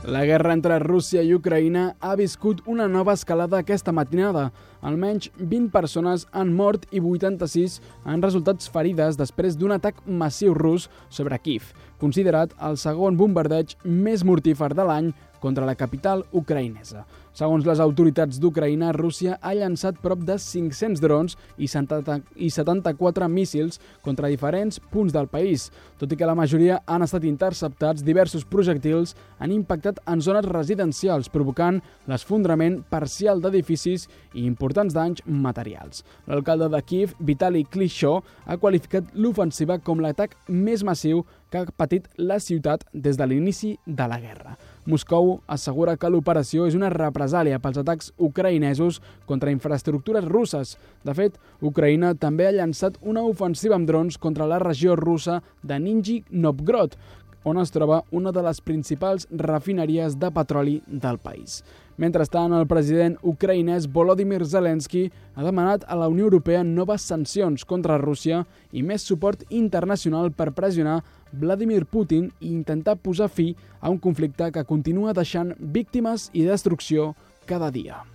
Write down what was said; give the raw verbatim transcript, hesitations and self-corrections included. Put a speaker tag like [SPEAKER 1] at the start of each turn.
[SPEAKER 1] La guerra entre Rússia i Ucraïna ha viscut una nova escalada aquesta matinada. Almenys vint persones han mort i vuitanta-sis han resultat ferides després d'un atac massiu rus sobre Kíev, considerat el segon bombardeig més mortífer de l'any contra la capital ucraïnesa. Segons les autoritats d'Ucraïna, Rússia ha llançat prop de cinc-cents drons i setanta-quatre míssils contra diferents punts del país. Tot i que la majoria han estat interceptats, diversos projectils han impactat en zones residencials, provocant l'esfondrament parcial d'edificis i importants danys materials. L'alcalde de Kíev, Vitali Klitschko, ha qualificat l'ofensiva com l'atac més massiu que ha patit la ciutat des de l'inici de la guerra. Moscou assegura que l'operació és una represàlia pels atacs ucraïnesos contra infraestructures russes. De fet, Ucraïna també ha llançat una ofensiva amb drons contra la regió russa de Nizhny Novgorod, on es troba una de les principals refineries de petroli del país. Mentrestant, el president ucraïnès Volodymyr Zelensky ha demanat a la Unió Europea noves sancions contra Rússia i més suport internacional per pressionar Vladimir Putin i intentar posar fi a un conflicte que continua deixant víctimes i destrucció cada dia.